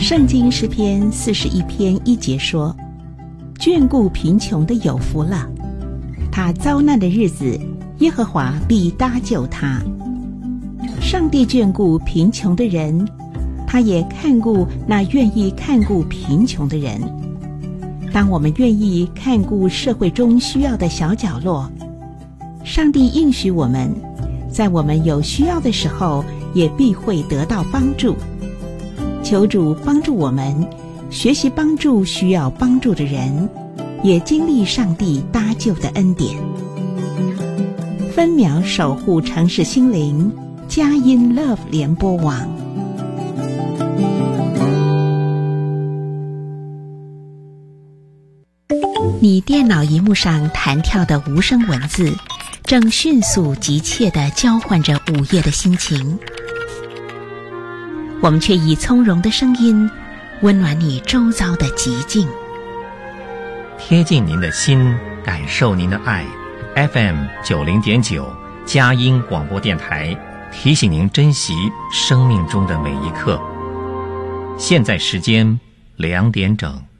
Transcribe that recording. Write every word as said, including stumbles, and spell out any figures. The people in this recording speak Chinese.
圣经诗篇四十一篇一节说，眷顾贫穷的有福了，他遭难的日子，耶和华必搭救他。上帝眷顾贫穷的人，他也看顾那愿意看顾贫穷的人。当我们愿意看顾社会中需要的小角落，上帝应许我们，在我们有需要的时候，也必会得到帮助。求主帮助我们学习帮助需要帮助的人，也经历上帝搭救的恩典。分秒守护城市心灵，佳音 Love 联播网。你电脑萤幕上弹跳的无声文字，正迅速急切地交换着午夜的心情。我们却以从容的声音，温暖你周遭的寂静， 贴近您的心，感受您的爱。F M 九零点九佳音广播电台提醒您珍惜生命中的每一刻。现在时间两点整。